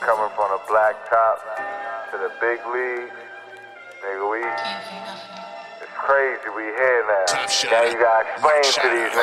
coming from the black top to the big league, nigga, it's crazy we here now. Now you gotta explain to these niggas.